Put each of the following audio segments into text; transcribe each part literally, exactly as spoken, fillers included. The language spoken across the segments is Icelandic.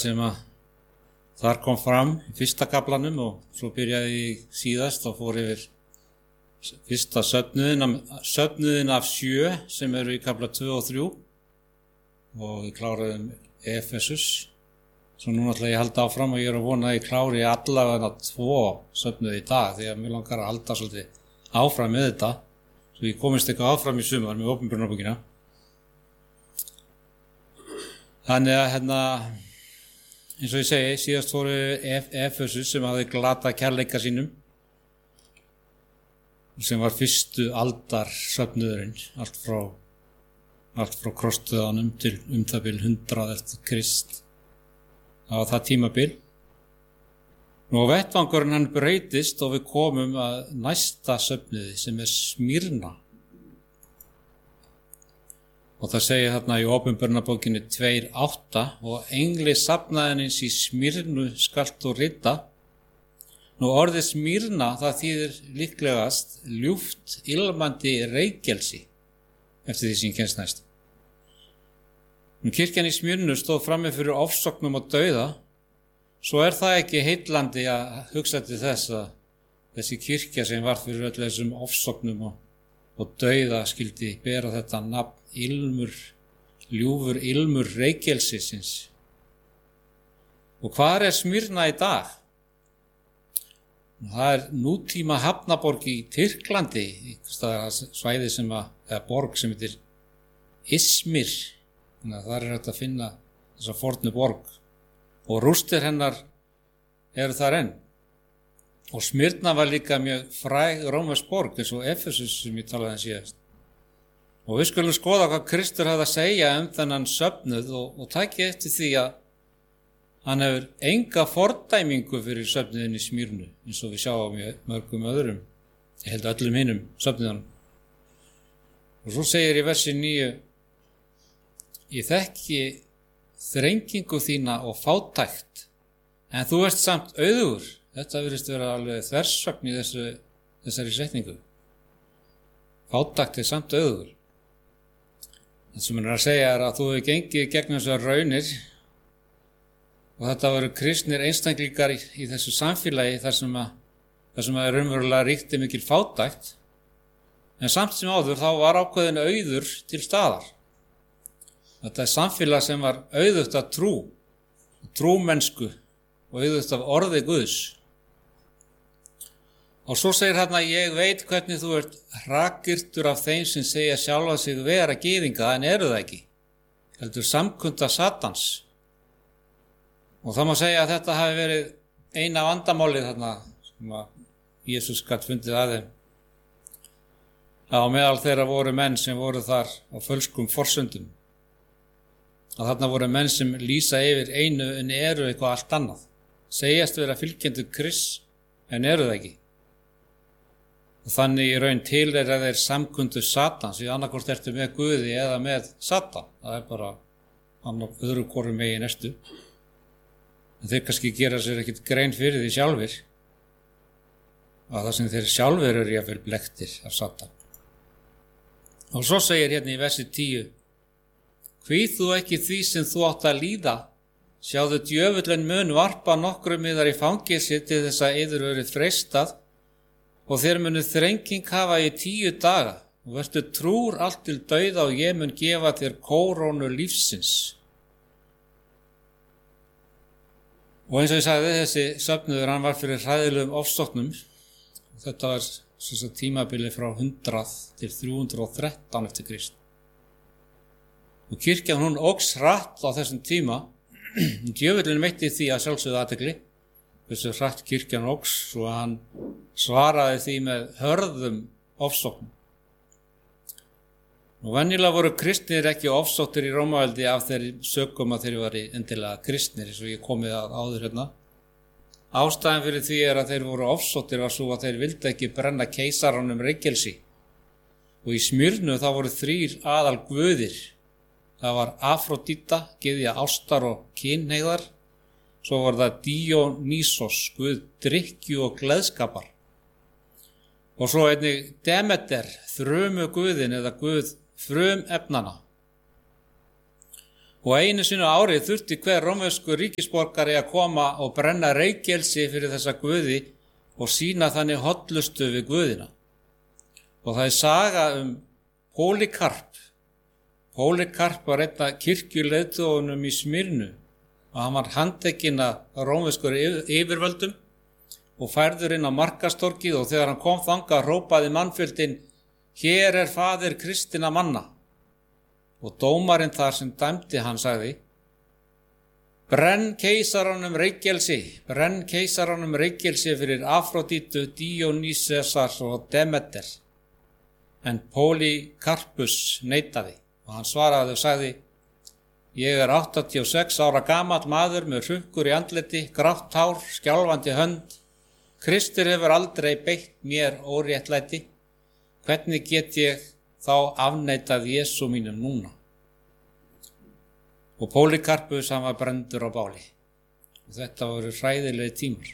sem að þar kom fram í fyrsta kaflanum og svo byrjaði ég síðast og fór yfir fyrsta söfnuðin, söfnuðin af sjö sem eru í kafla tvö og þrjú og ég kláraði um Efesus. Svo núna ætla ég að halda áfram og ég er að vona að ég klári allavega tvo söfnuði í dag því að mér langar að halda svolítið áfram með þetta svo ég komist eitthvað áfram í sumar með opinberunarbókina. Þannig að hérna eins og ég segi, síðast fóru Efesus sem hafði glatað kærleika sínum sem var fyrstu aldar söfnuðurinn, allt frá allt frá krossdöðanum til um það bil hundrað eftir Krist. Það var það tímabil. Nú vettvangurinn hann breytist og við komum að næsta söfnuði sem er Smyrna. Og það segir þarna í opinberunarbókinni tvö átta og engli safnaðarins í Smyrnu skalt þú rita. Nú orðið Smyrna það þýðir líklegast ljúft ilmandi reykelsi eftir því sem kennst næst. Nú kirkjan í Smyrnu stóð frammi fyrir ofsóknum og dauða, svo er það ekki heillandi að hugsa til þess að þessi kirkja sem var fyrir öll þessum ofsóknum og, og dauða skildi bera þetta nafn ilmur, ljúfur ilmur reykelsisins. Og hvar er Smyrna í dag? Það er nútíma hafnaborg í Tyrklandi, svæði sem að, eða borg sem heitir Izmir. Þannig að þar er hægt að finna þessa fornu borg og rústir hennar eru þar enn. Og Smyrna var líka mjög fræg rómversk borg eins og Efesus sem ég talaði um síðast. Og við skulum skoða hvað Kristur hafði að segja um þennan söfnuð og, og taki eftir því að hann hefur enga fordæmingu fyrir söfnuðin í Smyrnu eins og við sjáum í mörgum öðrum, ég held öllum hinum söfnuðanum. Og svo segir í versi níu: Ég þekki þrengingu þína og fátækt, en þú ert samt auðugur. Þetta virðist vera alveg þversögn í þessu, þessari setningu. Fátækt er samt auðugur. Það sem hann er að segja er að þú hefur gengið gegn þessar raunir og þetta voru kristnir einstaklingar í, í þessu samfélagi þar sem að, þar sem að raunverulega ríkti mikil fátækt, en samt sem áður þá var ákveðin auður til staðar. Þetta er samfélag sem var auðugt af trú, trúmennsku og auðugt af orði Guðs. Og svo segir hérna, ég veit hvernig þú ert hrakyrtur af þeim sem segja sjálfa sig vera gyðinga en eru það ekki, heldur samkunda Satans. Og það má segja að þetta hafi verið eina vandamálið þarna sem að Jesús gat fundið að þeim. Á meðal þeirra voru menn sem voru þar á fölskum forsöndum. Að þarna voru menn sem lýsa yfir einu en eru eitthvað allt annað. Segjast vera fylgjendur Krists en eru það ekki. Og þannig í raun til er að þeir samkundu Satans, því annarkvort ertu með Guði eða með Satan. Það er bara annað öðru hvoru megin ertu. En þeir kannski gera sér ekkert grein fyrir því sjálfir. Að það sem þeir sjálfir eru jafnvel blekktir af Satan. Og svo segir hérna í versi tíu: Hví þú ekki því sem þú átt að líða, sjáðu djöfullinn mun varpa nokkrum yðar í fangelsi til þess að yður verið freistað, og þér munu þrenging hafa í tíu daga og vertu trúr allt til dauða og ég mun gefa þér kórónu lífsins. Og eins og ég sagði, þessi söfnuður hann var fyrir hræðilegum ofsóknum. Þetta var svo svo tímabili frá hundrað til þrjú hundruð og þrettán eftir Krist. Og kirkjan hún óx hratt á þessum tíma. Djöfullinn veitti því að sjálfsögðu athygli þessu hratt kirkjan óx og hann svaraði því með hörðum ofsóknum. Og venjulega voru kristnir ekki ofsóttir í Rómaveldi af þeirri sökum að þeir væri endilega kristnir, eins og ég komið að áður hérna. Ástæðan fyrir því er að þeir voru ofsóttir var svo að þeir vildi ekki brenna keisaranum reykelsi. Og í Smyrnu þá voru þrír aðal guðir. Það var Afrodíta, gyðja ástar og kynhneigðar. Svo var það Díonýsos, guð drykkju og gleðskapar. Og svo einnig Demeter, þrumu guðin eða guð frumefnana. og einu sinni á ári þurfti hver rómverskur ríkisborgari að koma og brenna reykelsi fyrir þessa guði og sýna þannig hollustu við guðina. Og það er saga um Pólíkarp. Pólíkarp var einn af kirkjuleiðtogunum í Smyrnu og hann var handtekinn af rómverskur yfirvöldum og færður inn á Markastorgið, og þegar hann kom þangað hrópaði mannfjöldinn: hér er faðir kristinna manna. Og dómarinn þar sem dæmdi hann sagði: brenn keisaranum reykelsi, brenn keisaranum reykelsi fyrir Afrodítu, Díonýsesar og Demeter. En Pólíkarpus neitaði og hann svaraði og sagði: ég er áttatíu og sex ára gamall maður með hrukkur í andliti, grátt hár, skjálfandi hönd. Kristur hefur aldrei beitt mér óréttlæti. Hvernig get ég þá afneitað Jesú mínum núna? Og Pólíkarpus hann var brenndur á báli. Og þetta voru hræðilegi tímar.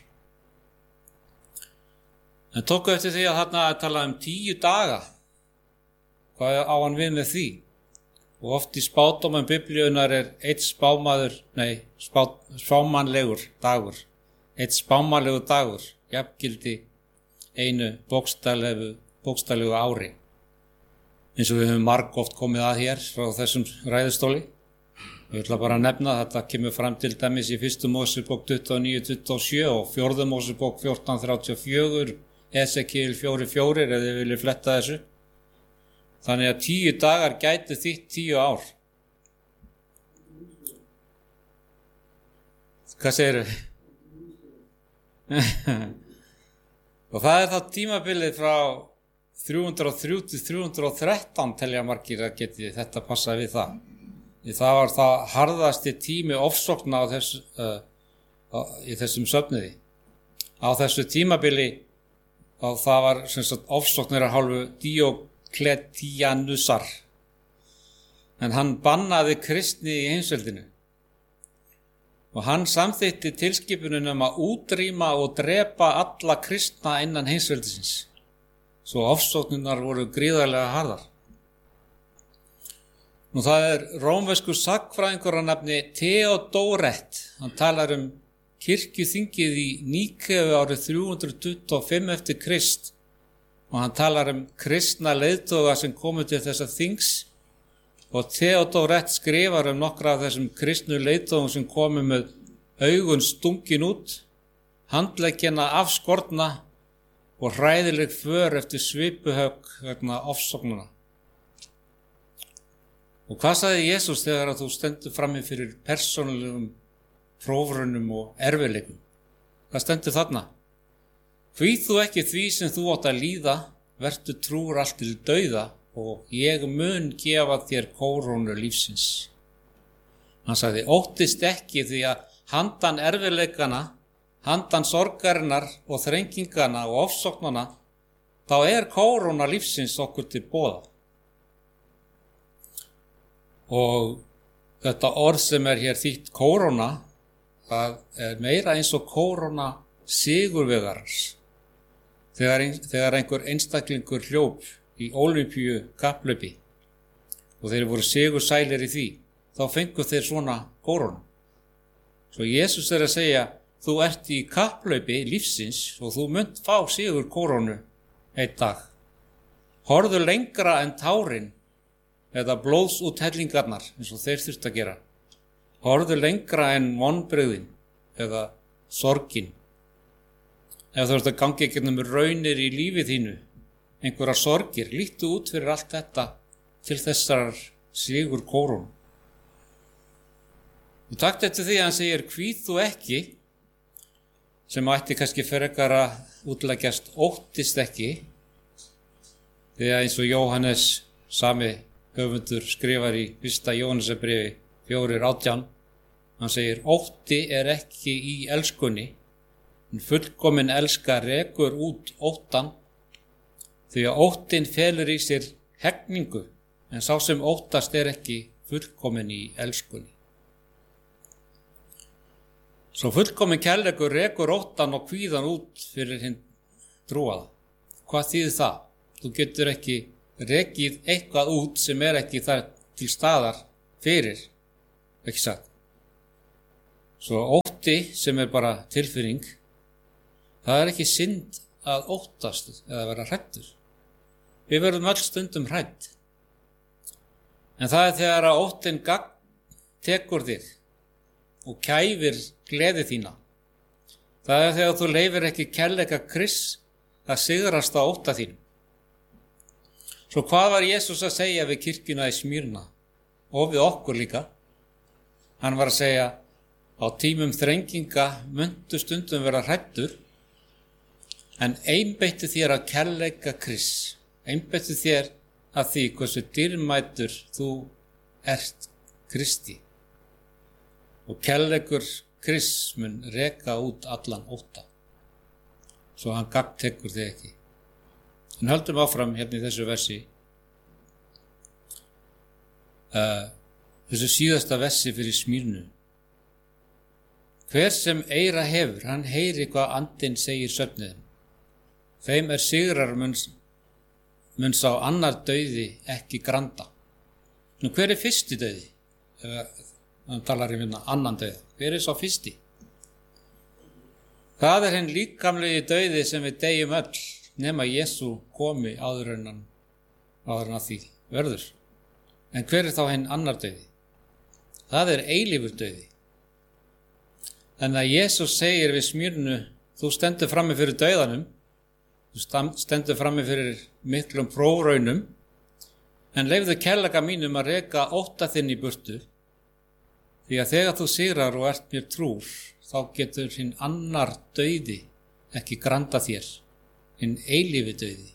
En tóku eftir því að þarna að tala um tíu daga. Hvað á hann við með því? Og oft í spádómum biblíunar er eitt spámaður, nei, spá, spámanlegur dagur. Eitt spámanlegur dagur, jafngildi einu bókstaflegu, bókstaflegu ári. Eins og við höfum margoft komið að hér frá þessum ræðustóli. Ég ætla bara að nefna að þetta kemur fram til dæmis í fyrstu Mósebók tuttugu og níu til tuttugu og sjö og fjórðu Mósebók fjórtán þrjátíu og fjögur, Esekíel fjórir fjórir ef þið viljið fletta þessu. Þannig að tíu dagar gætu þýtt tíu ár. Hvað segirðu? Og það er þá tímabilið frá þrjú hundruð og þrjú til þrjú hundruð og þrettán telja margir að geti þetta passað við það. Því það var það harðasti tími ofsókna á þessu, uh, á, í þessum söfniði. Á þessu tímabili og það var sem sagt ofsóknir af hálfu Díókletianusar. En hann bannaði kristni í heimsveldinu. Og hann samþykkti tilskipunum um að útrýma og drepa alla kristna innan heimsveldisins. Svo ofsóknirnar voru gríðarlega harðar. Nú það er rómverskur sagnfræðingur að nafni Theodoret. Hann talar um kirkjuþingið í Níkeu árið þrjú hundruð tuttugu og fimm eftir Krist. Og hann talar um kristna leiðtoga sem komu til þessa þings. Og Theodoret skrifar um nokkra af þessum kristnu leiðtogum sem komu með augun stungin út, handleggina afskorna og hræðileg för eftir svipuhögg vegna ofsóknana. Og hvað sagði Jesús þegar að þú stendur frammi fyrir persónulegum prófrunum og erfiðleikum? Hvað stendur þarna? Hví þú ekki því sem þú átt að líða, vertu trúr allt til dauða og ég mun gefa þér kórónu lífsins. Hann sagði, óttist ekki því að handan erfiðleikana, handan sorgarinnar og þrengingana og ofsóknana, þá er kóróna lífsins okkur til boða. Og þetta orð sem er hér þýtt kóróna, það er meira eins og kóróna sigurvegarans. Þegar, ein, þegar einhver einstaklingur hljóp í ólympíu kapplaupi og þeir voru sigursælir í því, þá fengu þeir svona kórónu. Svo Jesús er að segja, þú ert í kapplaupi lífsins og þú munt fá sigur kórónu einn dag. Horfðu lengra en tárin eða blóðsúthellingarnar eins og þeir þurft að gera. Horfðu lengra en vonbrigðin eða sorgin. Ef þú ert að gangi ekki með raunir í lífið þínu, einhverja sorgir, lítu út fyrir allt þetta til þessar sigur kórónu. Og takt eftir því að hann segir, hvíð þú ekki, sem ætti kannski frekar að útleggjast óttist ekki, því að eins og Jóhannes sami höfundur skrifar í fyrsta Jóhannesarbréfi fjórir átján, hann segir, ótti er ekki í elskunni, en fullkomin elska rekur út óttan, því að óttin felur í sér hegningu, en sá sem óttast er ekki fullkomin í elskunni. Svo fullkomin kærleikur rekur óttan og kvíðan út fyrir hinn trúaða. Hvað þýðir það? Þú getur ekki rekið eitthvað út sem er ekki þar til staðar fyrir, ekki satt. Svo ótti sem er bara tilfinning, það er ekki synd að óttast eða vera hræddur. Við verðum öll stundum hrædd. En það er þegar að óttinn gagn tekur þig og kæfir gleði þína. Það er þegar þú leifir ekki kærleika Krists að sigrast á ótta þín. Svo hvað var Jesús að segja við kirkjuna í Smyrna og við okkur líka? Hann var að segja, á tímum þrenginga muntu stundum vera hræddur, en einbeittu þér að kærleika Krists, einbeittu þér að því hversu dýrmætur þú ert Kristi. Og kærleikur Krists mun reka út allan ótta, svo hann gagntekur þig ekki. En höldum áfram hérna í þessu versi, uh, þessu síðasta versi fyrir Smyrnu. Hver sem eyra hefur, hann heyri hvað andinn segir söfniðum. Þeim er sigrar mun, mun sá annar dauði ekki granda. Nú hver er fyrsti dauði? Uh, hann talar um hérna annan dauði. Hver er sá fyrsti? Það er hinn líkamlegi dauði sem við deyjum öll, nema Jesú komi áður en hann, áður en að því verður. En hver er þá hinn annar dauði? Það er eilífur dauði. En að Jesús segir við Smyrnu, þú stendur frammi fyrir dauðanum, þú stendur frammi fyrir miklum prófraunum, en leifðu kærleika mínum að reka ótta þinn í burtu, því að þegar þú sigrar og ert mér trúr, þá getur hinn annar dauði ekki granda þér, hinn eilífi dauði.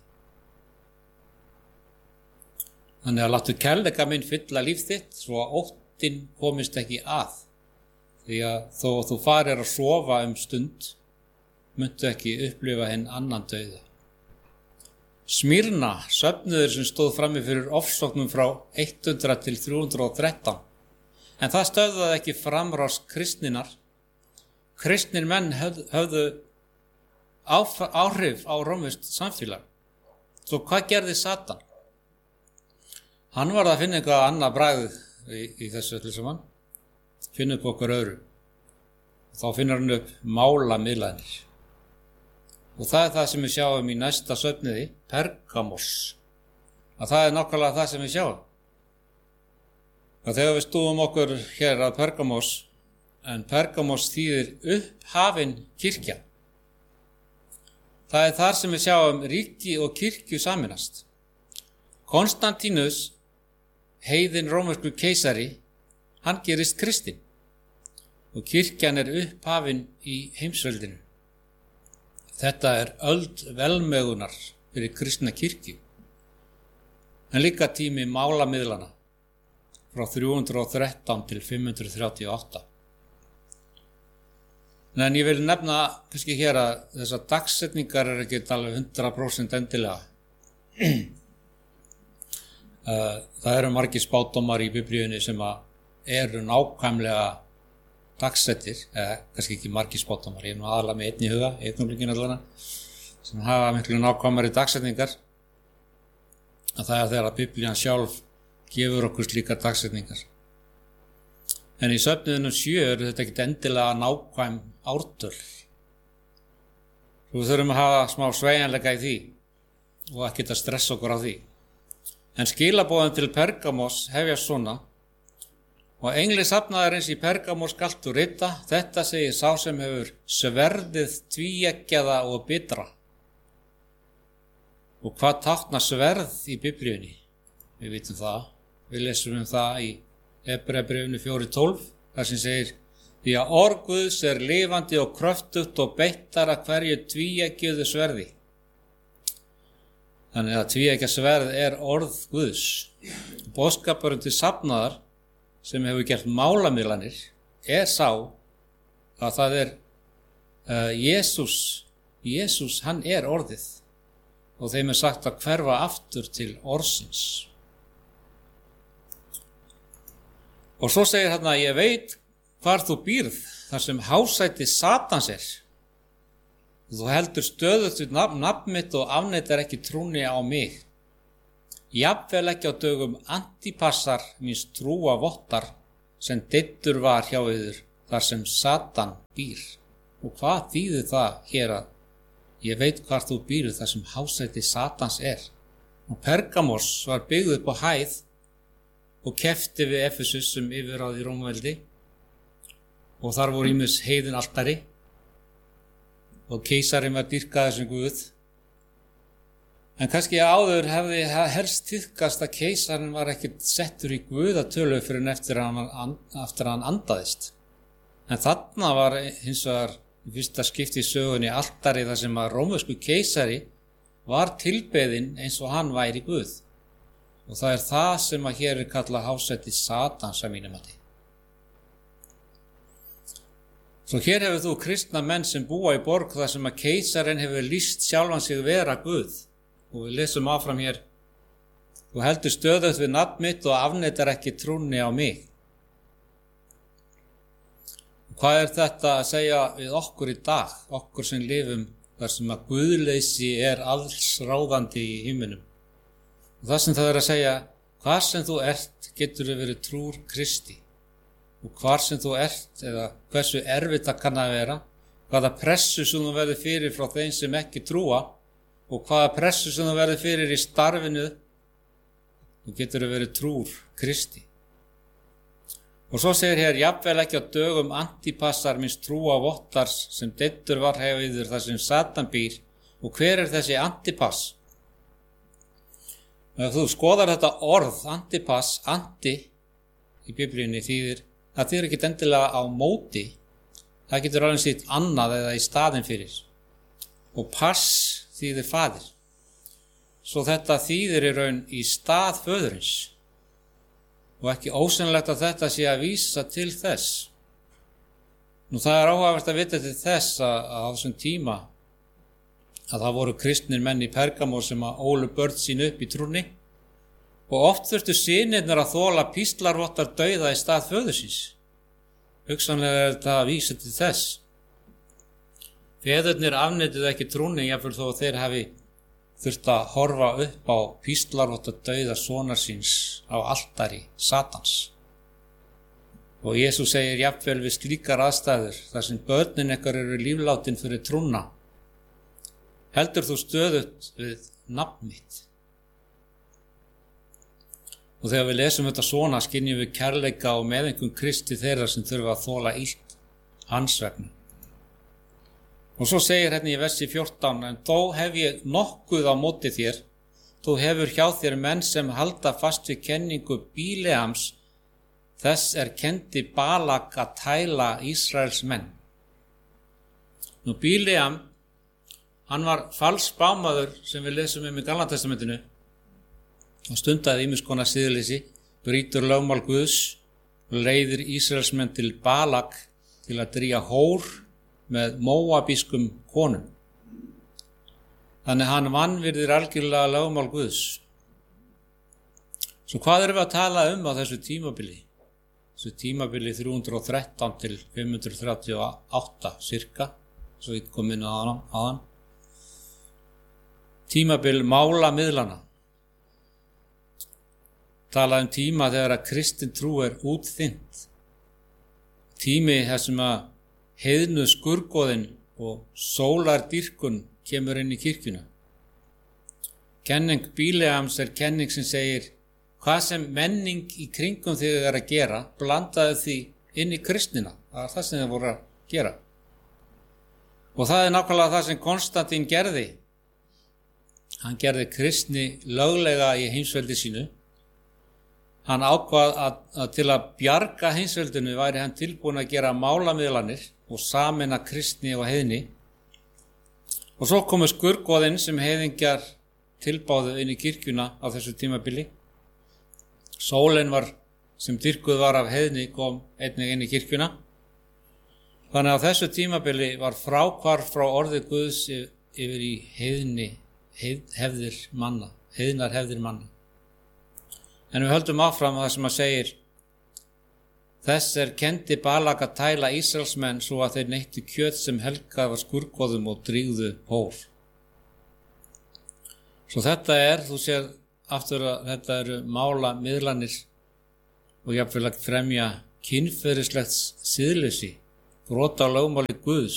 Þannig að láttu kærleika minn fylla líf þitt, svo að óttinn komist ekki að. Því að þó þú farir að sofa um stund, muntu ekki upplifa hinn annan dauða. Smyrna, söfnuður sem stóð frammi fyrir ofsóknum frá hundrað til þrjú hundruð og þrettán. En það stöðvaði ekki framrás kristninar. Kristnir menn höfðu áhrif á rómverskt samfélag. Svo hvað gerði Satan? Hann var að finna eitthvað annað bragð í, í þessu öllu saman. Finna upp okkur öðru. Þá finnur hann upp málamiðlanir. Og það er það sem við sjáum í næsta söfniði, Pergamos. Að það er nákvæmlega það sem við sjáum. Að þegar við stúum okkur hér að Pergamos, en Pergamos þýðir upphafin kirkja. Það er þar sem við sjáum ríki og kirkju saminast. Konstantínus, heiðinn rómverskur keisari, hann gerist kristinn og kirkjan er upphafin í heimsveldinu. Þetta er öld velmegunar fyrir kristna kirkju, en líka tími málamiðlana frá þrjú hundruð og þrettán til fimm hundruð þrjátíu og átta. En ég vil nefna kannski hér að þessar dagsetningar er ekki alveg hundrað prósent endilega. Það eru margir spádómar í Biblíunni sem eru nákvæmlega dagsettir, eða kannski ekki margir spádómar, ég er nú aðalega með einn í huga, einnumlingin allana, sem hafa miklu nákvæmari dagsetningar. Að það er þegar að Biblían sjálf gefur okkur slíkar dagsetningar. En í söfniðinum sjö er þetta ekki endilega nákvæm ártöl. Svo við þurfum að hafa smá sveigjanleika í því og ekki að stressa okkur á því. En skilaboðin til Pergamos hefjast svona: og engli safnaðarins í Pergamos skalt þú rita, þetta segir sá sem hefur sverðið tvíeggjaða og bitra. Og hvað táknar sverð í Biblíunni? Við vitum það. Við lesum um það í Hebreabréfinu fjögur tólf, þar sem segir: því að orð Guðs er lifandi og kröftugt og beittar að hverju tvíeggjuðu sverði. Þannig að tvíeggja sverð er orð Guðs. Boðskapurinn til safnaðar sem hefur gert málamiðlanir er sá að það er uh, Jesús. Jesús, hann er orðið og þeim er sagt að hverfa aftur til orðsins. Og svo segir hann að ég veit hvar þú býrð, þar sem hásæti Satans er. Þú heldur stöðugt við nafn, nafn mitt og afneitar ekki trúni á mig. Jafnvel ekki á dögum Antipassar, míns trúa vottar, sem deyddur var hjá yður þar sem Satan býr. Og hvað þýðir það hér að ég veit hvar þú býrð þar sem hásæti Satans er? Og Pergamos var byggð upp á hæð og keppti við Efesus sem yfirráð í Rómaveldi, og þar voru ýmis heiðin altari og keisarinn var dýrkaður sem guð. En kannski áður hefði helst tíðkast að keisarinn var ekkert settur í guðatölu fyrir en eftir að hann, eftir að hann andaðist. En þarna var hins vegar í fyrsta skipti í sögunni altari þar sem að rómversku keisari var tilbeðinn eins og hann væri guð. Og það er það sem að hér er kallað hásæti Satans að mínum mati. Svo hér hefur þú kristna menn sem búa í borg þar sem að keisarinn hefur lýst sjálfan sig vera guð. Og við lesum áfram hér: þú heldur stöðugt við nafn mitt og afneitar ekki trúnni á mig. Og hvað er þetta að segja við okkur í dag, okkur sem lifum þar sem að guðleysi er allsráðandi í himninum? Og það sem það er að segja, hvar sem þú ert getur þú verið trúr Kristi. Og hvar sem þú ert, eða hversu erfitt það kann að vera, hvaða pressu sem þú verður fyrir frá þeim sem ekki trúa, og hvaða pressu sem þú verður fyrir í starfinu, þú getur verið trúr Kristi. Og svo segir hér, jafnvel ekki á dögum Antipassar minns trúa vottars sem deyddur var hjá yður þar sem Satan býr. Og hver er þessi Antipass? Ef þú skoðar þetta orð, Antipass, anti, í Biblíunni þýðir, það þýðir ekki endilega á móti, það getur alveg sitt annað eða í staðinn fyrir. Og pass þýðir faðir. Svo þetta þýðir í raun í stað föðurins. Og ekki ósennilegt að þetta sé að vísa til þess. Nú það er áhugavert að vita til þess að, að á þessum tíma að það voru kristnir menn í Pergamos sem að ólu börn sín upp í trúnni, og oft þurftu synirnir að þola píslarvottar dauða í stað föðursins. Hugsanlega er þetta að vísa til þess. Feðurnir afneituðu ekki trúnni jafnvel þó að þeir hafi þurft að horfa upp á píslarvotta dauða sonar síns á altari Satans. Og Jesús segir jafnvel við slíkar aðstæður þar sem börnin ykkar eru líflátin fyrir trúna, heldur þú stöðugt við nafn mitt. Og þegar við lesum þetta svona skynjum við kærleika og meðengun Kristi þeirra sem þurfa að þola illt hans vegna. Og svo segir hérna í versi fjórtán, en þó hef ég nokkuð á móti þér, þú hefur hjá þér menn sem halda fast við kenningu Bíleams, þess er kendi Balak að tæla Ísraels menn. Nú Bíleam, hann var falsspámaður sem við lesum um í Gamla testamentinu og stundaði ýmiss konar siðleysi, brýtur lögmál Guðs og leiðir Ísraels menn til Balak til að drýja hór með móabískum konum. Þannig hann vanvirðir algjörlega lögmál Guðs. Svo hvað erum við að tala um á þessu tímabili? Þessu tímabili þrjú hundruð og þrettán til fimm hundruð þrjátíu og átta cirka, svo ég kom inn á hann. Tímabil mála miðlana. Tala um tíma þegar að kristin trú er útþynnt. Tími þessum að heiðnu skurgoðin og sólardýrkun kemur inn í kirkjuna. Kenning Bíleams er kenning sem segir, hvað sem menning í kringum þig er að gera, blandaðu því inn í kristnina. Það er það sem þið voru að gera. Og það er nákvæmlega það sem Konstantín gerði. Hann gerði kristni löglega í heimsveldi sínu. Hann ákvað að, að til að bjarga heimsveldinu væri hann tilbúin að gera málamiðlanir og sameina kristni og heiðni. Og svo komu skurgoðinn sem heiðingjar tilbáðu inn í kirkjuna á þessu tímabili. Sólin var, sem dyrkuð var af heiðni, kom einnig inn í kirkjuna. Þannig að á þessu tímabili var fráhvarf frá orði Guðs yfir í heiðni, heið, hefðir manna, heiðnar hefðir manna. En við höldum áfram að það sem að segir, þess er kendi Balak að tæla Ísraelsmenn svo að þeir neyttu kjöt sem helgað var skurgoðum og drýgðu hór. Svo þetta er, þú sér aftur að þetta eru mála miðlanir og jafnvel að fremja kynferðislegt siðleysi, brot á lögmáli Guðs.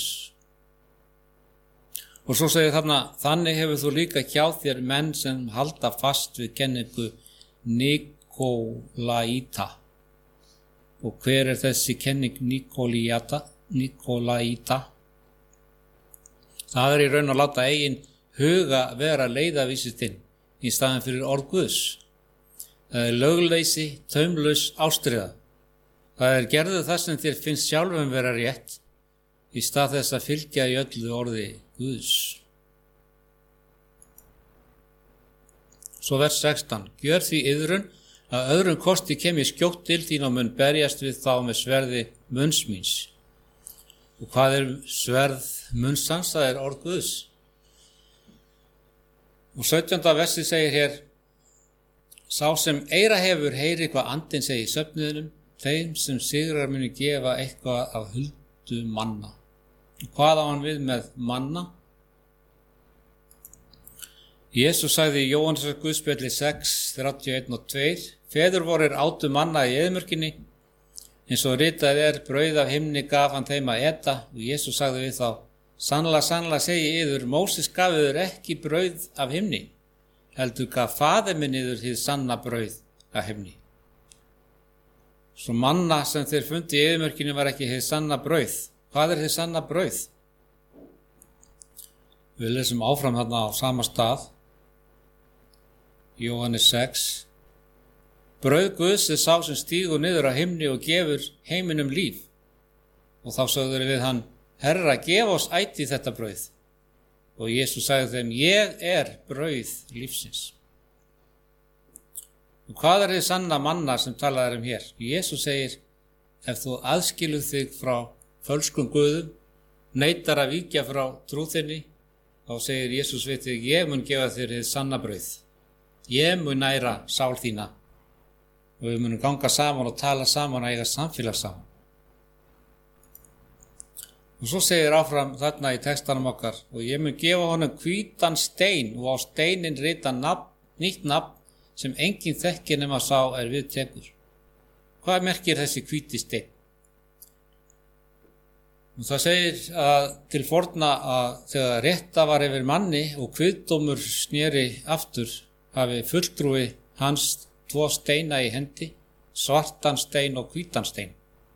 Og svo segir þarna, þannig hefur þú líka hjá þér menn sem halda fast við kenningu Nikolaíta. Og hver er þessi kenning Nikolaíta? Nikolaíta? Það er í raun að láta eigin huga vera leiðavísitinn í staðin fyrir orð Guðs. Það er lögleysi, taumlaus ástríða. Það er gerðu það sem þér finnst sjálfum vera rétt í stað þess að fylgja í öllu orði Guðs. Svo vers sextán. Gjör því iðrun að öðrum kosti kem ég skjótt til þín og mun berjast við þá með sverði munns míns. Og hvað er sverð munns hans? Það er orð Guðs. Og sautjánda versi segir hér, sá sem eyra hefur heyri hvað andinn segir í söfnuðinum, þeim sem sigrar muni gefa eitthvað af huldu manna. Og hvað á hann við með manna? Jesús sagði í Jóhannesar Guðspjalli sex, þrjátíu og einn og tvö, feður vorir átu manna í eyðimörkinni, eins og ritað er, brauð af himni gaf hann þeim að eta, og Jesús sagði við þá, sannlega, sannlega segi yður, Móses gaf yður ekki brauð af himni, heldur gaf faðir minn yður hið sanna brauð af himni. Svo manna sem þeir fundi í eyðimörkinni var ekki hið sanna brauð. Hvað er hið sanna brauð? Við lesum áfram þarna á sama stað, Jóhannes sex. Brauð Guðs er sá sem stígur niður á himni og gefur heiminum líf. Og þá sögður við hann, Herra, gef oss ætíð þetta brauð. Og Jesús sagði þeim, ég er brauð lífsins. Og hvað er þið sanna manna sem talaður um hér? Jesús segir, ef þú aðskiluð þig frá fölskum guðum, neitar að víkja frá trú þinni, þá segir Jesús við þig, ég mun gefa þér þið sanna brauð. Ég mun næra sál þína. Og við munum ganga saman og tala saman og eiga samfélag saman. Og svo segir áfram þarna í textanum okkar, og ég mun gefa honum hvítan stein og á steinin rita nafn, nýtt nafn sem enginn þekkir nema sá er við tekur. Hvað merkir þessi hvíti stein? Og það segir að til forna að þegar rétta var yfir manni og kviðdómur sneri aftur, hafi fulltrúi hans tvo steina í hendi, svartan stein og hvítan stein.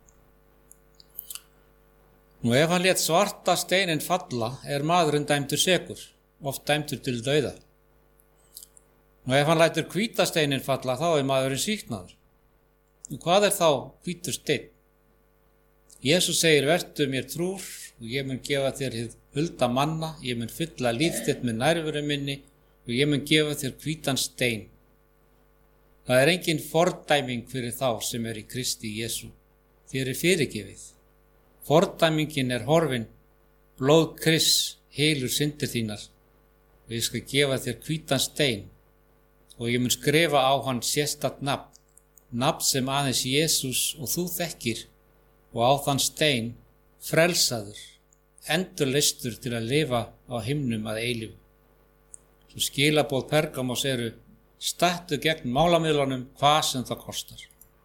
Nú ef hann lét svarta steinin falla, er maðurinn dæmdur sekur, oft dæmdur til dauða. Nú ef hann lætur hvíta steinin falla, þá er maðurinn sýknaður. Og hvað er þá hvítur steinn? Jesús segir, vertu mér trúr og ég mun gefa þér hið hulda manna, ég mun fylla líf þitt með nærveru minni og ég mun gefa þér hvítan stein. Það er engin fordæming fyrir þá sem er í Kristi Jesú. Þér er fyrirgefið. Fordæmingin er horfin, blóð Krists hylur syndir þínar og ég skal gefa þér hvítan stein og ég mun skrifa á hann sérstakt nafn, nafn sem aðeins Jesús og þú þekkir og á þann stein frelsaður, endurleystur til að lifa á himnum að eilífu. Svo skilaboð Pergamos eru stattu gegn málamiðlunum hvað sem það kostar.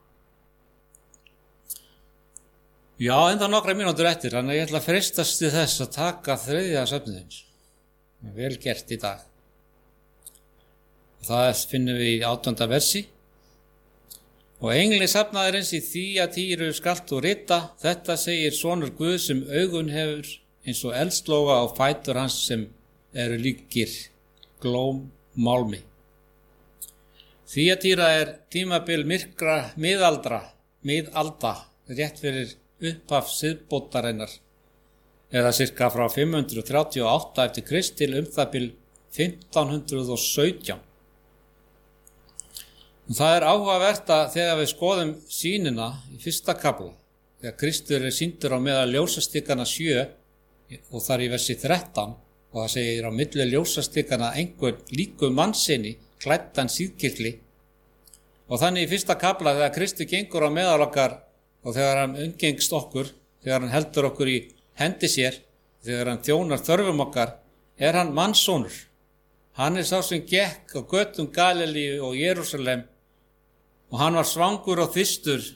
Já, enda nokkra mínútur eftir, þannig að ég ætla að freistast til þess að taka þriðja söfnuðins. Vel gert í dag. Það finnum við í átjánda versi. Og engli safnaðarins í Þýatýru skalt þú rita, þetta segir sonur Guð sem augun hefur eins og eldslóga á fætur hans sem eru líkir glóm málmi. Þýatýra er tímabil myrkra miðaldra, miðalda, rétt fyrir upphaf siðbótarinnar, eða cirka frá fimm hundruð þrjátíu og átta eftir Krist til um það bil fimmtán hundruð og sautján. Og það er áhugavert að þegar við skoðum sýnina í fyrsta kafla, þegar Kristur er sýndur á meðal ljósastikana sjö og þar í versi þrettán, og það segir á milli ljósastikana einhvern líku mannsinni, klæddan síðkirkli, og þannig í fyrsta kafla þegar Kristur gengur á meðal okkar og þegar hann umgengst okkur, þegar hann heldur okkur í hendi sér, þegar hann þjónar þörfum okkar, er hann mannssonur. Hann er sá sem gekk á götum Galilíu og Jerúsalem og hann var svangur og þyrstur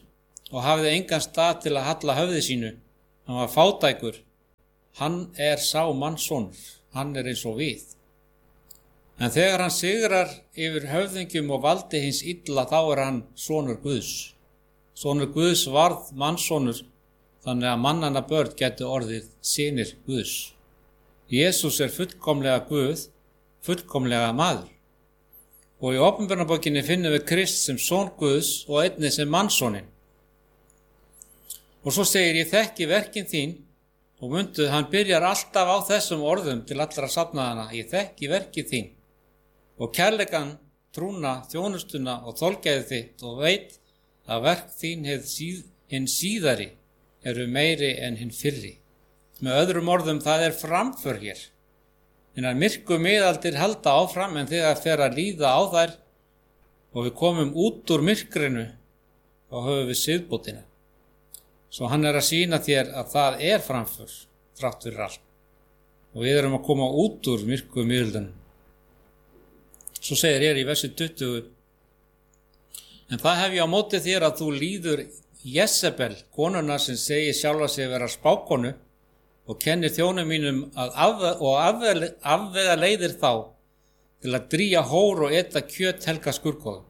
og hafði engan stað til að halla höfði sínu. Hann var fátækur. Hann er sá mannssonur. Hann er eins og við. En þegar hann sigrar yfir höfðingjum og valdi hins illa, þá er hann sonur Guðs. Sonur Guðs varð mannssonur, þannig að mannanna börn gætu orðið synir Guðs. Jesús er fullkomlega Guð, fullkomlega maður. Og í Opinberunarbókinni finnum við Krist sem son Guðs og einnig sem mannssoninn. Og svo segir, ég þekki verkin þín, og mundu, hann byrjar alltaf á þessum orðum til allra safnaðana, ég þekki verkin þín, og kærleikan, trúna, þjónustuna og þolgæði þitt, og veit að verk þín síð, hinn síðari eru meiri en hinn fyrri. Með öðrum orðum, það er framför hér. Hinar myrku miðaldir halda áfram, en þegar fer að líða á þær og við komum út úr myrkrinu og höfum við siðbótina. Svo hann er að sýna þér að það er framför, þrátt fyrir allt. Og við erum að koma út úr myrku miðaldunum. Svo segir hér í versi tuttugu, en það hef ég á móti þér að þú líður Jezebel, konuna sem segir sjálfa sig vera spákonu, og kennir þjónum mínum að afvega, og afvega, afvega leiðir þá til að drýja hór og eta kjöt helga skurkóðum.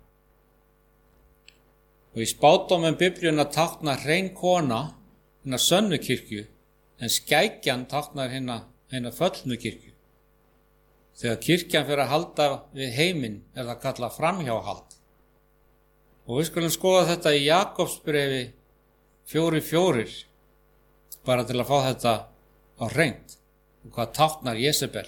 Og í spádómum Biblíuna táknar hrein kona hinna sönnu kirkju, en skækjan táknar hinna, hinna föllnu kirkju. Þegar kirkjan fer að halda við heiminn er það kallað framhjáhald. Og við skulum skoða þetta í Jakobsbrefi fjóri fjórir, bara til að fá þetta á hreint, og hvað táknar Jezebel.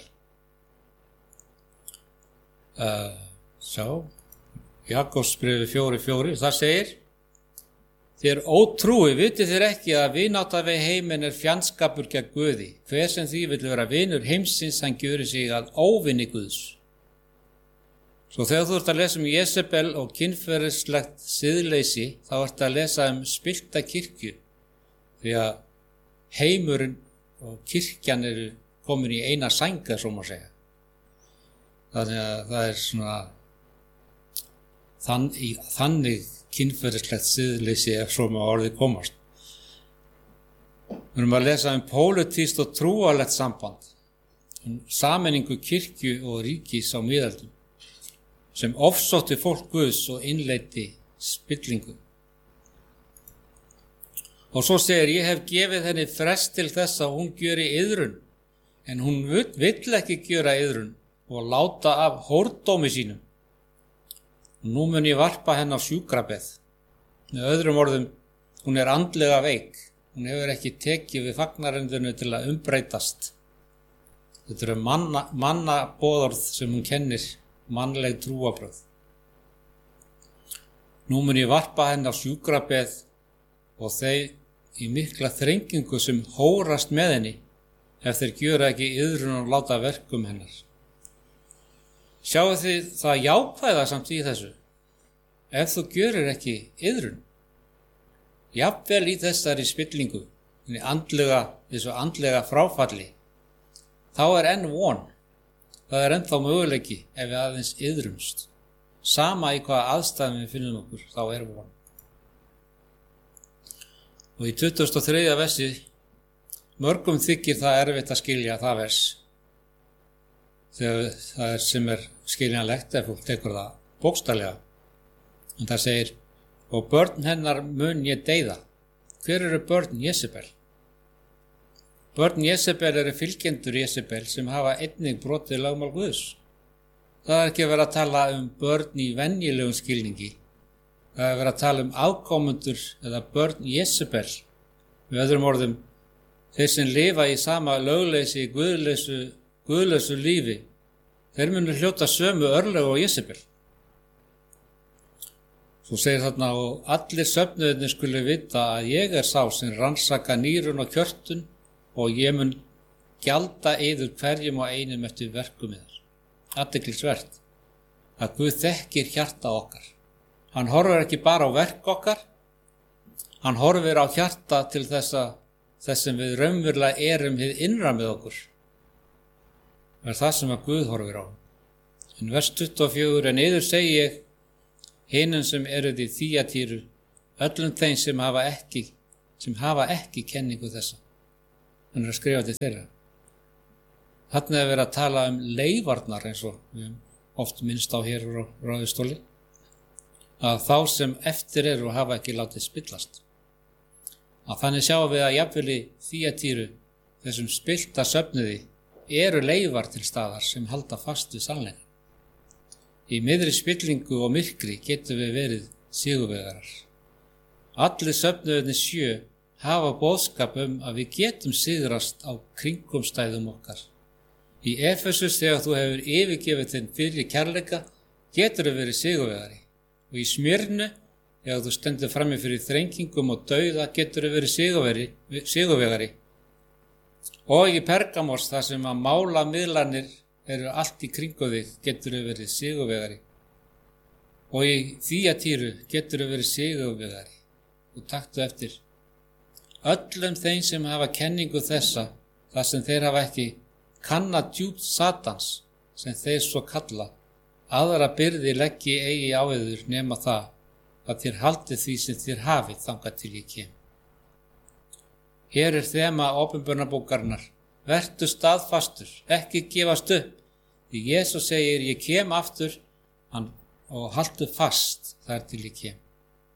Uh, sjá, Jakobsbrefi fjóri fjórir, það segir, þér ótrúi, vitið þér ekki að vinátta við heiminn er fjandskapur gegn Guði. Hver sem því vill vera vinur heimsins, hann gjörir sig að óvinni Guðs. Svo þegar þú ert að lesa um Jezebel og kynferðislegt siðleysi, þá ert að lesa um spillta kirkju, því að heimurinn og kirkjan eru komin í eina sænga, svo má segja. Þannig að það er svona þann, í, þannig kynferðislegt siðleysi ef svo má orðið komast. Við erum að lesa um pólitískt og trúarlegt samband, um sameiningu kirkju og ríkis á miðöldum, sem ofsótti fólk Guðs og innleiddi spillingu. Og svo segir, ég hef gefið henni frest til þess að hún gjöri iðrun, en hún vill ekki gjöra iðrun og láta af hórdómi sínum. Nú mun ég varpa henni á sjúkrabeð. Með öðrum orðum, hún er andlega veik. Hún hefur ekki tekið við fagnarendinu til að umbreytast. Þetta eru manna, manna boðorð sem hún kennir, mannleg trúarbrögð. Nú mun ég varpa henni á sjúkrabeð og þeir í mikla þrengingu sem hórast með henni ef þeir gjöra ekki iðrun og láta verkum hennar. Sjáu þið það jákvæða samt í þessu. Ef þú gjörir ekki iðrun, jafnvel í þessari spillingu, andlega, þessu andlega fráfalli, þá er enn von. Það er ennþá möguleiki ef við aðeins iðrumst. Sama í hvaða aðstæðum við finnum okkur, þá er von. Og í tuttugasta og þriðja versi, mörgum þykir það erfitt að skilja það vers. Þegar það er sem er skiljanlegt ef fólk tekur það bókstaflega. En það segir, og börn hennar mun ég deyða. Hver eru börn Jezebel? Börn Jezebel eru fylgjendur Jezebel sem hafa einnig brotið lögmál Guðs. Það er ekki að vera að tala um börn í venjulegum skilningi. Það er að vera að tala um afkomendur eða börn Jezebel. Með öðrum orðum, þeir sem lifa í sama lögleysi, guðleysu, guðleysu lífi, þeir munu hljóta sömu örlög og Jezebel. Svo segir þarna, og allir söfnuðirnir skulu vita að ég er sá sem rannsaka nýrun og kjörtun og ég mun gjalda yður hverjum og einum eftir verkum yðar. Athyglisvert að Guð þekkir hjarta okkar. Hann horfir ekki bara á verk okkar, hann horfir á hjarta til þess að þess sem við raunverulega erum hið innra með okkur. Það er það sem að Guð horfir á. En vers tuttugu og fjögur, en yður segi ég, hinum sem eruð í Þýatýru öllum þeim sem hafa ekki, sem hafa ekki kenningu þessa. Hann er að skrifa til þeirra. Þarna er verið að tala um leifarnar eins og við oft minnst á hér á Ráðustóli, að þá sem eftir eru og hafa ekki látið spillast. Að þannig sjáum við að jafnvel í Þýatýru, þessum spillta söfnuði, eru leifar til staðar sem halda fast við sannleikann. Í miðri spillingu og myrkri getum við verið sigurvegarar. Allir söfnuðirnir sjö hafa boðskap um að við getum sigrast á kringumstæðum okkar. Í Efesus, þegar þú hefur yfirgefið þinn fyrir kærleika, getur þú verið sigurvegari. Og í Smyrnu, þegar þú stendur frammi fyrir þrengingum og dauða, getur þú verið sigurvegari, sigurvegari. Og í Pergamos, þar sem að málamiðlanir eru allt í kringu þig, getur þú verið sigurvegari. Og í Þýatýru getur þú verið sigurvegari. Og taktu eftir. Öllum þeim sem hafa kenningu þessa, þar sem þeir hafa ekki kanna djúpt Satans, sem þeir svo kalla, aðra byrði leggi eigi á yður nema það, að þér haldið því sem þér hafið þangað til ég kem. Hér er þema Opinberunarbókarinnar. Vertu staðfastur, ekki gefast upp, því Jesús segir ég kem aftur hann, og haltu fast þar til ég kem.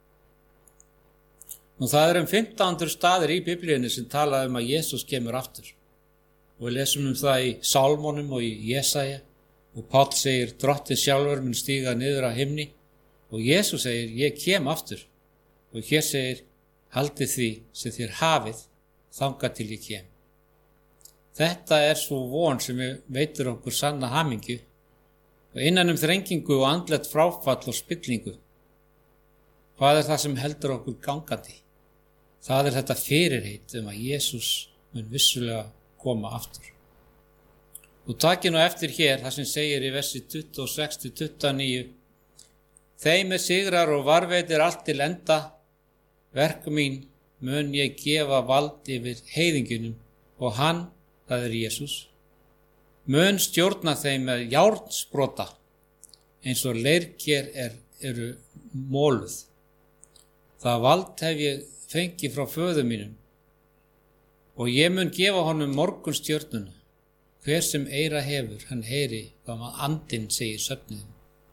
Nú það er um fimmtán hundruð staðir í Biblíunni sem tala um að Jesús kemur aftur. Og við lesum um það í Sálmónum og í Jesaja, og Páll segir drottinn sjálfur mun stíga niður af himni, og Jesús segir ég kem aftur, og hér segir haldið því sem þér hafið þangað til ég kem. Þetta er svo von sem veitir okkur sanna hamingju, og innan um þrengingu og andlegt fráfall og spillingu. Hvað er það sem heldur okkur gangandi? Það er þetta fyrirheit um að Jesús mun vissulega koma aftur. Og takið nú eftir hér það sem segir í versi tuttugu og sex til tuttugu og níu: Þeim er sigrar og varveitir allt til enda, verk mín mun ég gefa vald yfir heiðingjunum, og hann, það er Jesús, mun stjórna þeim með járnsprota, eins og leirker er, eru móluð. Það vald hef ég fengið frá föður mínum, og ég mun gefa honum morgunstjörnuna. Hver sem eyra hefur, hann heyri hvað maður andinn segir söfniðin.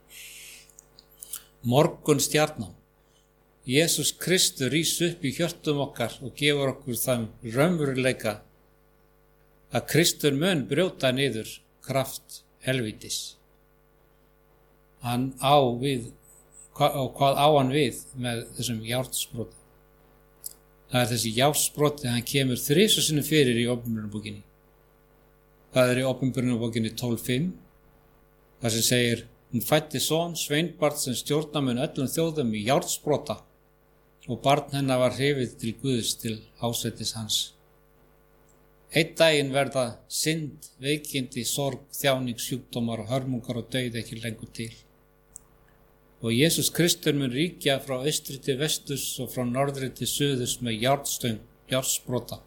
Morgunstjarnan. Jesús Kristur rís upp í hjörtum okkar og gefur okkur þann raunveruleika að Kristur mun brjóta niður kraft helvítis. Hann á við, og hvað á hann við með þessum járnsproti? Það er þessi járnsproti, hann kemur þrisvar sinnum fyrir í Opinberunarbókinni. Það er í Opinberunarbókinni tólf fimm, þar sem segir, hún fæddi son, sveinbarn sem stjórna mun öllum þjóðum í járnsprota, og barn hennar var hrifið til Guðs til hásætis hans. Einn daginn verða synd, veikindi, sorg, þjáning, sjúkdómar og hörmungar og dauð ekki lengur til. Og Jesús Kristur mun ríkja frá austri til vesturs og frá norðri til suðurs með járnstöng, járnsprota.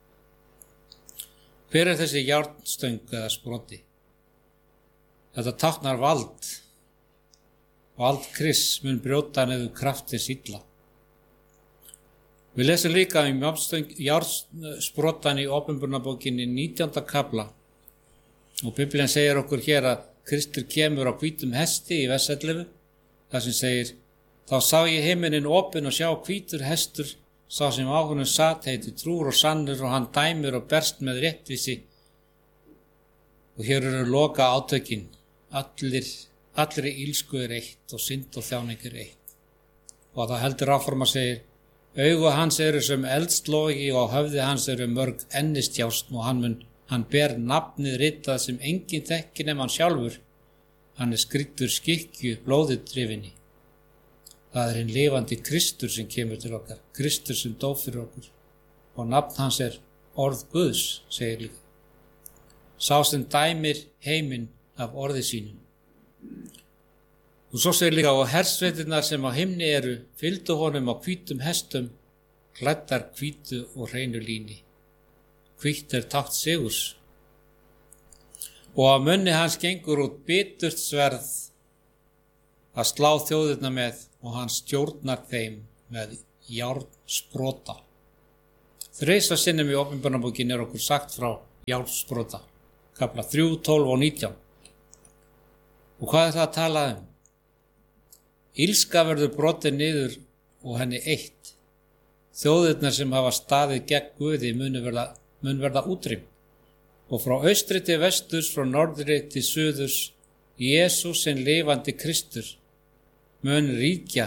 Hver er þessi járnstöng eða sproti? Þetta táknar vald. Vald Krists mun brjóta niður kraftis illa. Við lesum líka um járnsprotan í Opinberunarbókinni nítjánda kafla, og Biblían segir okkur hér að Kristur kemur á hvítum hesti í vers ellefu, þar sem segir, þá sá ég himinin opinn og sjá hvítur hestur, sá sem á honum sat heiti trúr og sannur, og hann dæmir og berst með réttvísi. Og hér eru loka átökin, allir, allri ílsku er eitt og synd og þjáning er eitt. Og það heldur áfram að segir, augu hans eru sem eldslogi og höfði hans eru mörg ennistjásn, og hann, mun, hann ber nafnið ritað sem engin þekki nema hann sjálfur. Hann er skrýddur skikkju blóðið drifinni. Það er hinn lifandi Kristur sem kemur til okkar, Kristur sem dó fyrir okkur, og nafn hans er orð Guðs, segir líka. Sá sem dæmir heiminn af orði sínum. Og svo segir líka, og hersveitirnar sem á himni eru, fylgdu honum á hvítum hestum, klæddar hvítu og hreinu líni. Hvítt er tákn sigurs. Og af munni hans gengur út biturt sverð að slá þjóðirna með, og hann stjórnar þeim með járnsprota. Þrisvar sinnum í Opinberunarbókinni er okkur sagt frá járnsprota, kafla þrjú, tólf og nítján. Og hvað er það að tala um? Illska verður brotin niður og henni eitt. Þjóðirnar sem hafa staðið gegn Guði mun verða, mun verða útrýmt. Og frá austri til vesturs, frá norðri til suðurs, Jesús hinn lifandi Kristur mun ríkja.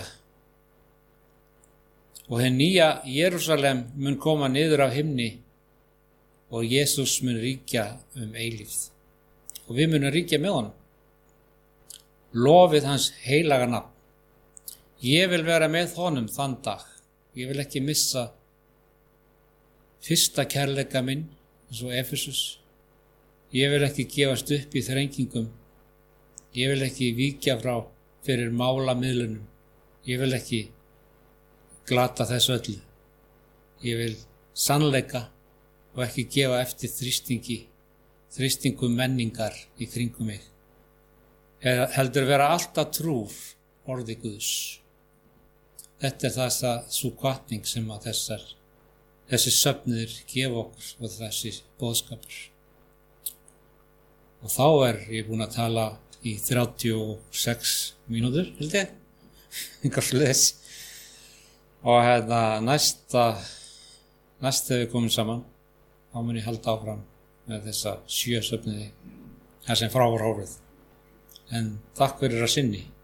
Og hinn nýja Jerúsalem mun koma niður af himni og Jesús mun ríkja um eilífð. Og við munum ríkja með honum. Lofið hans heilaga nafn. Ég vil vera með honum þann dag. Ég vil ekki missa fyrsta kærleika minn, eins og Efesus. Ég vil ekki gefast upp í þrengingum. Ég vil ekki víkja frá fyrir málamiðlunum. Ég vil ekki glata þessu öllu. Ég vil sannleika og ekki gefa eftir þrýstingi, þrýstingum menningar í kringum mig. Ég heldur vera alltaf trúr orði Guðs. Þetta er það að sú hvatning sem að þessar, þessi söfnir gefa okkur og þessi boðskapur. Og þá er ég búin að tala í þrjátíu og sex mínútur, held ég, einhver svoleiðis. Og hérna næsta, næst þegar við komum saman, þá mun ég halda áfram með þessa sjö söfniði, það sem frá var horfið. En takk fyrir að sinni.